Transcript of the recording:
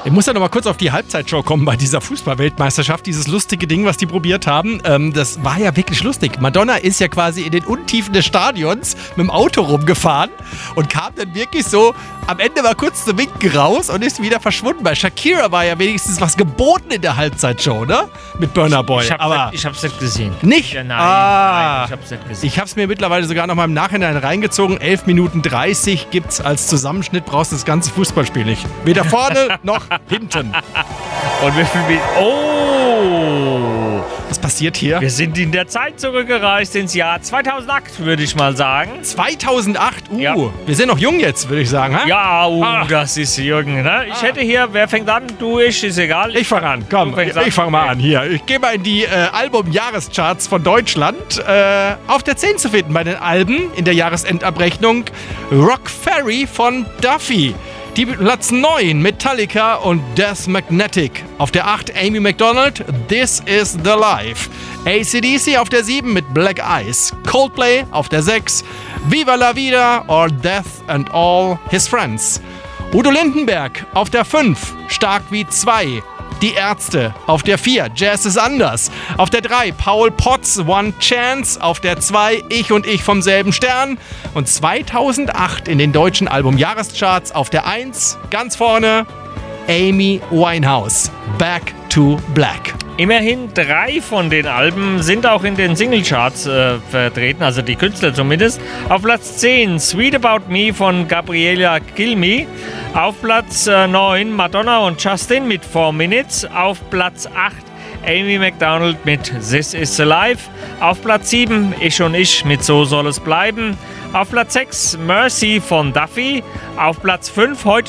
Ich muss ja noch mal kurz auf die Halbzeitshow kommen bei dieser Fußball-Weltmeisterschaft. Dieses lustige Ding, was die probiert haben, das war ja wirklich lustig. Madonna ist ja quasi in den Untiefen des Stadions mit dem Auto rumgefahren und kam dann wirklich so, am Ende war kurz zu winken raus und ist wieder verschwunden. Bei Shakira war ja wenigstens was geboten in der Halbzeitshow, ne? Mit Burna Boy. Ich hab's nicht gesehen. Nicht? Ja, nein, ich hab's nicht gesehen. Ich hab's mir mittlerweile sogar noch mal im Nachhinein reingezogen. 11 Minuten 30 gibt's als Zusammenschnitt, brauchst du das ganze Fußballspiel nicht. Weder vorne noch hinten. Und wie viel... Oh! Was passiert hier? Wir sind in der Zeit zurückgereist ins Jahr 2008, würde ich mal sagen. 2008? Ja. Wir sind noch jung jetzt, würde ich sagen. Ha? Ja, das ist Jürgen. Ne? Ich hätte hier, wer fängt an? Du, ist egal. Ich fange an, komm, ich fange mal an hier. Ich gehe mal in die Album-Jahrescharts von Deutschland. Auf der 10 zu finden bei den Alben in der Jahresendabrechnung Rock Ferry von Duffy. Die Platz 9, Metallica und Death Magnetic. Auf der 8, Amy Macdonald, This Is The Life. AC/DC auf der 7 mit Black Eyes. Coldplay auf der 6, Viva La Vida or Death and All His Friends. Udo Lindenberg auf der 5, Stark wie 2. Die Ärzte auf der 4, Jazz ist anders. Auf der 3, Paul Potts, One Chance. Auf der 2, Ich und ich vom selben Stern. Und 2008 in den deutschen Album-Jahrescharts auf der 1, ganz vorne, Amy Winehouse, Back to Black. Immerhin 3 von den Alben sind auch in den Singlecharts vertreten, also die Künstler zumindest. Auf Platz 10 Sweet About Me von Gabriella Cilmi. Auf Platz 9 Madonna und Justin mit 4 Minutes. Auf Platz 8 Amy Macdonald mit This Is Alive. Auf Platz 7 Ich und ich mit So soll es bleiben. Auf Platz 6 Mercy von Duffy. Auf Platz 5 heute